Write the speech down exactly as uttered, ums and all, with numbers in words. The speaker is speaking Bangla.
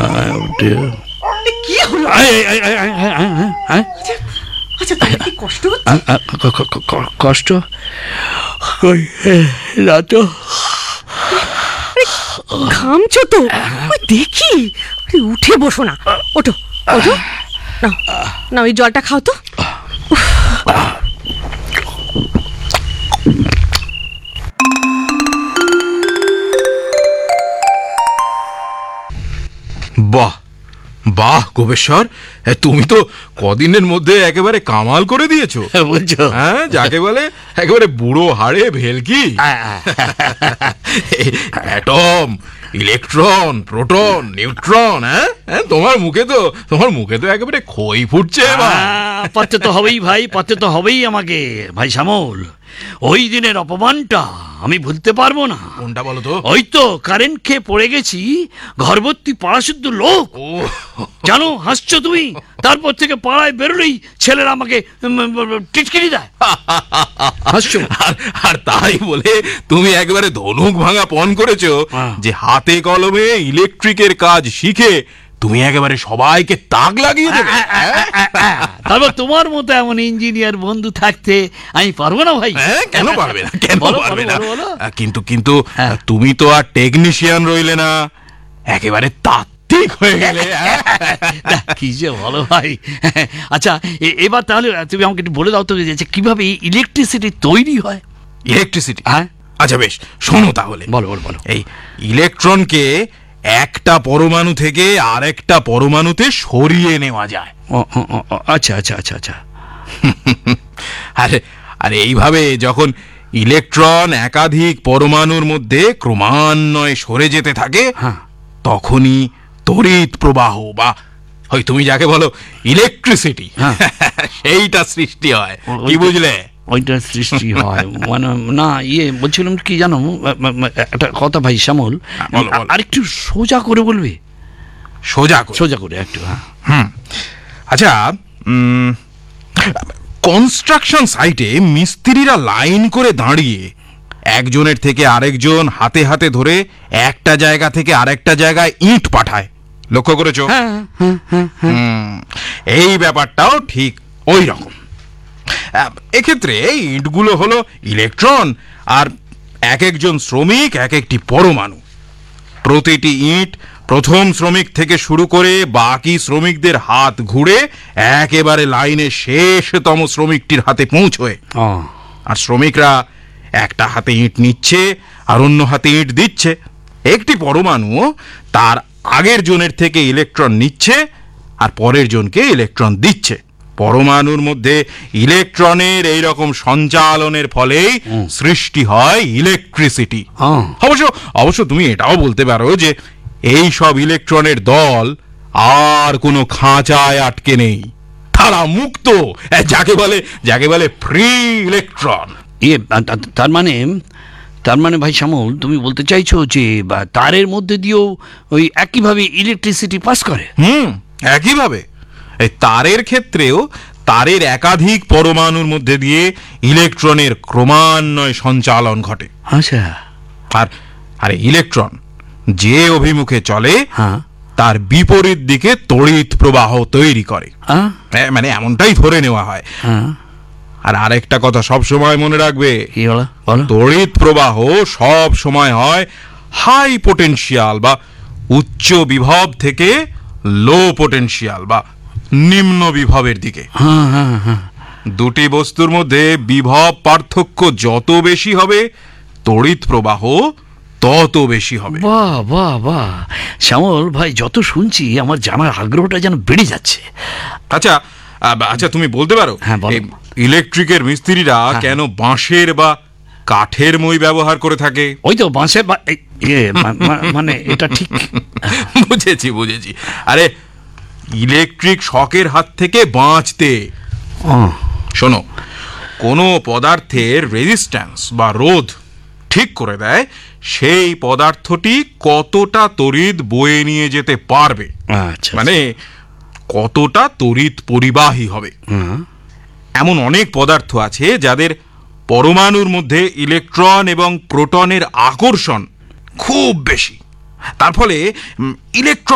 কি হলো? আচ্ছা, তোমার কি কষ্ট হচ্ছে? কষ্ট না তো। ঘামছো তো, দেখি। উঠে বসো না, ওঠো ওঠো। না না, ওই জলটা খাও তো। বাহ বাহ গোবেশ্বর, তুমি তো কদিনের মধ্যে একেবারে কামাল করে দিয়েছো বলছো? হ্যাঁ, যাকে বলে একেবারে বুড়ো হাড়ে ভেলকি। Atom, electron, proton, neutron. হ্যাঁ, তোমার মুখে তো তোমার মুখে তো একেবারে খই ফুটছে। পারতে তো হবেই ভাই, পারতে তো হবেই আমাকে। ভাই শ্যামল, ওই দিনের অপমানটা আমি ভুলতে পারবো না। কোনটা বলো তো? ওই তো কারেন্ট খেয়ে পড়ে গেছি, ঘরভর্তি পাড়াশুদ্ধ লোক। ও জানো, হাসছো তুমি। তারপর থেকে পাড়ায় বেরোলেই ছেলেরা আমাকে টিটকিরি দেয়। হাসছো? আর তাই বলে তুমি একেবারে ধনুক ভাঙা পণ করেছো যে হাতে কলমে ইলেকট্রিকের কাজ শিখে তুমি একেবারে সবাইকে তাক লাগিয়ে দেবে। তারপর তোমার মতো এমন ইঞ্জিনিয়ার বন্ধু থাকতে আমি পারবো না ভাই। কেন পারবে না? কেন পারবে না? কিন্তু কিন্তু হ্যাঁ। তুমি তো আর টেকনিশিয়ান রইলে না, একেবারে তাত্ত্বিক হয়ে গেলে। কি যে বলো ভাই। আচ্ছা, এবার তাহলে তুমি আমাকে একটু বলে দাও তো যে কিভাবে ইলেকট্রিসিটি তৈরি হয়। ইলেকট্রিসিটি? হ্যাঁ। আচ্ছা বেশ, শোনো তাহলে। বলো বলো বলো। এই ইলেকট্রনকে একটা পরমাণু থেকে আরেকটা পরমাণুতে সরিয়ে নেওয়া যায়। আচ্ছা আচ্ছা আচ্ছা আচ্ছা। আরে আরে এইভাবে যখন ইলেকট্রন একাধিক পরমাণুর মধ্যে ক্রমান্বয়ে সরে যেতে থাকে, তখনই তড়িৎ প্রবাহ বা হয় তুমি যাকে বলো ইলেকট্রিসিটি, সেইটা সৃষ্টি হয়। কি বুঝলে? ওইটা সৃষ্টি হয় মানে না, ইয়ে বলছিলাম কি জানো, একটা কথা ভাই শ্যামল, আরেকটু সোজা করে বলবে। সোজা সোজা করে একটু। হ্যাঁ হুম আচ্ছা, কনস্ট্রাকশন সাইটে মিস্ত্রিরা লাইন করে দাঁড়িয়ে একজনের থেকে আরেকজন হাতে হাতে ধরে একটা জায়গা থেকে আরেকটা জায়গায় ইট পাঠায়, লক্ষ্য করেছো? এই ব্যাপারটাও ঠিক ওই রকম। এক্ষেত্রে ইটগুলো হলো ইলেকট্রন, আর এক একজন শ্রমিক এক একটি পরমাণু। প্রতিটি ইট প্রথম শ্রমিক থেকে শুরু করে বাকি শ্রমিকদের হাত ঘুরে একেবারে লাইনে শেষতম শ্রমিকটির হাতে পৌঁছয়। আর শ্রমিকরা একটা হাতে ইট নিচ্ছে আর অন্য হাতে ইট দিচ্ছে। একটি পরমাণু তার আগের জনের থেকে ইলেকট্রন নিচ্ছে আর পরের জনকে ইলেকট্রন দিচ্ছে। পরমাণুর মধ্যে ইলেকট্রনের এই রকম সঞ্চালনের ফলেই সৃষ্টি হয় ইলেকট্রিসিটি। অবশ্য অবশ্য তুমি এটাও বলতে পারো যে এই সব ইলেকট্রনের দল আর কোনো খাঁচায় আটকে নেই, তারা মুক্ত, যাকে বলে যাকে বলে ফ্রি ইলেকট্রন। ইয়ে তার মানে তার মানে ভাই শ্যামল, তুমি বলতে চাইছো যে তারের মধ্যে দিয়েও ওই একইভাবে ইলেকট্রিসিটি পাস করে? হুম একইভাবে। এই তারের ক্ষেত্রেও তারের একাধিক পরমাণুর মধ্যে দিয়ে ইলেকট্রনের ক্রমান্বয়ে সঞ্চালন ঘটে। আচ্ছা। আর আরে ইলেকট্রন যে অভিমুখে চলে তার বিপরীত দিকে তড়িৎ প্রবাহ তৈরি করে, মানে এমনটাই ধরে নেওয়া হয়। আর আরেকটা কথা সব সময় মনে রাখবে, তড়িৎ প্রবাহ সব সময় হয় হাই পোটেনশিয়াল বা উচ্চ বিভব থেকে লো পোটেনশিয়াল বা নিম্ন বিভবের দিকে। দুটি বস্তুর মধ্যে বিভব পার্থক্য যত বেশি হবে তড়িৎ প্রবাহ তত বেশি হবে। বাহ বাহ বাহ শ্যামল ভাই, যত শুনছি আমার জানার আগ্রহটা যেন বেড়ে যাচ্ছে। আচ্ছা আচ্ছা তুমি বলতে পারো ইলেকট্রিকের মিস্ত্রিরা কেন বাঁশের বা কাঠের মই ব্যবহার করে থাকে? ওই তো বাঁশের, মানে এটা ঠিক। বুঝেছি বুঝেছি আরে ইলেকট্রিক শকের হাত থেকে বাঁচতে। শোনো, কোনো পদার্থের রেজিস্ট্যান্স বা রোধ ঠিক করে দেয় সেই পদার্থটি কতটা তড়িৎ বয়ে নিয়ে যেতে পারবে, মানে কতটা তড়িৎ পরিবাহী হবে। এমন অনেক পদার্থ আছে যাদের পরমাণুর মধ্যে ইলেকট্রন এবং প্রোটনের আকর্ষণ খুব বেশি, তার ফলে ইলেকট্রন